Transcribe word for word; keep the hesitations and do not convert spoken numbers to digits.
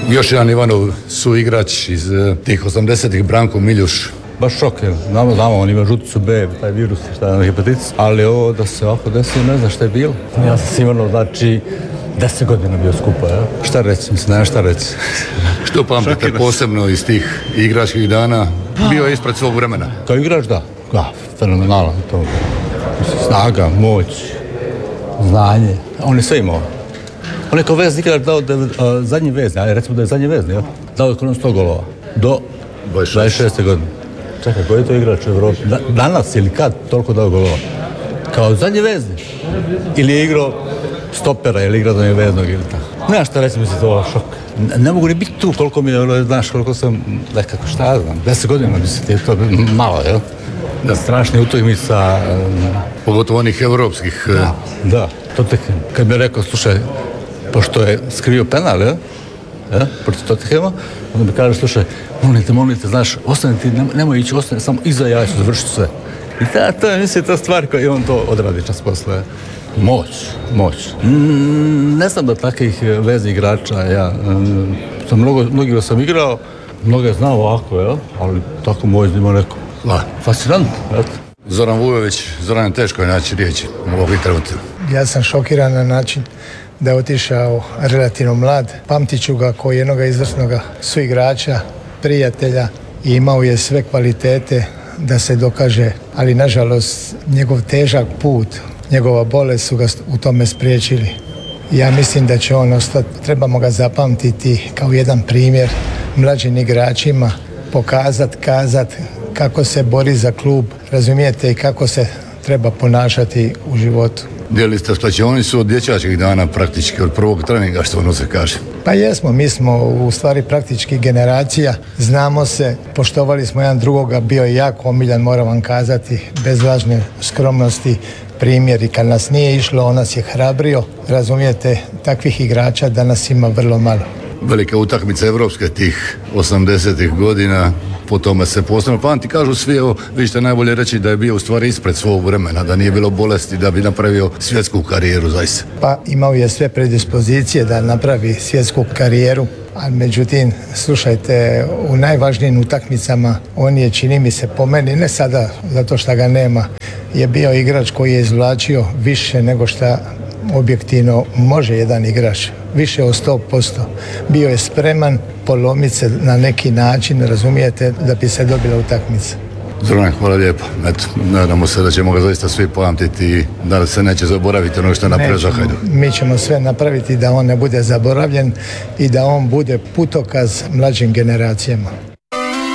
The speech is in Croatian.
Još jedan Ivanov suigrač iz tih osamdesetih, Branko Miljuš. Baš šok, jer znamo, znamo, on ima žuticu B, taj virus, šta je hepatitis, ali ovo da se ovako desilo, ne znam šta je bilo. Ja sam s Ivanom, znači, deset godina bio skupa, ja. Šta reći, mislim, nema šta reći. Što pamtite posebno iz tih igračkih dana? Bio je ispred svog vremena. Kao igrač, da. Da, fenomenalan to. Mislim, snaga, moć, znanje. On je sve imao. On je kao vez igrač dao da, uh, zadnji vez, ali recimo da je zadnji vez, ja? Dao je kod sto golova. Do dvadeset šeste godine. Čekaj, koji je to igrač u Evropi? Da, danas ili kad toliko dao golova? Kao zadnji vezni. Ili je igrao stopera, ili igrao zadnjeg veznog ili tako. Nema šta reći, mislim, to je šok. Ne, ne mogu ni biti tu koliko mi je, znaš, koliko sam, nekako, šta ja znam, deset godina, mislim, je to malo, jel? Da, strašni utakmica. Pogotovo onih evropskih. Da, da. To tek, kad mi je rekao, slušaj, pošto je skrivio penal, jel? Ja, protiv Tottenhama, onda mi kaže, slušaj, molite, molite, znaš, ostane ti, nemoj ići, ostane, samo iza, ja ću završiti sve. I ta, to je, mislim, ta stvar koja i on to odradi čas posle. Moć, moć. Mm, ne znam da takvih vezi igrača, ja, mm, sam mnogo, mnogo sam igrao, mnogo je znao ovako, jel? Ali tako moć da ima neko. La. Fascinant, jel? Zoran Vujović, Zoran je teško je naći riječi u ovih trenutka. Ja sam šokiran na način da je otišao relativno mlad. Pamtit ću ga kao jednog izvrsnog suigrača, prijatelja i imao je sve kvalitete da se dokaže, ali nažalost njegov težak put, njegova bolest su ga u tome spriječili. Ja mislim da će on ostati, trebamo ga zapamtiti kao jedan primjer mlađim igračima, pokazati, kazati kako se bori za klub, razumijete, i kako se treba ponašati u životu. Dijeli ste sklačionicu od dječačkih dana praktički, od prvog treninga, što ono se kaže. Pa jesmo, mi smo u stvari praktički generacija, znamo se, poštovali smo jedan drugoga, bio je jako omiljan, moram vam kazati, bez lažne skromnosti, primjer, i kad nas nije išlo, on nas je hrabrio, razumijete, takvih igrača danas ima vrlo malo. Velike utakmice evropske tih osamdesetih godina, po tome se posebno pamti, kažu svi, evo, vi ćete najbolje reći da je bio u stvari ispred svog vremena, da nije bilo bolesti, da bi napravio svjetsku karijeru zaista. Pa imao je sve predispozicije da napravi svjetsku karijeru, a međutim, slušajte, u najvažnijim utakmicama on je, čini mi se, po meni, ne sada zato što ga nema, je bio igrač koji je izvlačio više nego što objektivno može jedan igrač, više od sto posto. Bio je spreman polomiti se na neki način, razumijete, da bi se dobila utakmica. Zoran, hvala lijepo. Eto, nadamo se da ćemo ga zaista svi pamtiti i da se neće zaboraviti ono što je napravio za Hajduk. Mi ćemo sve napraviti da on ne bude zaboravljen i da on bude putokaz mlađim generacijama.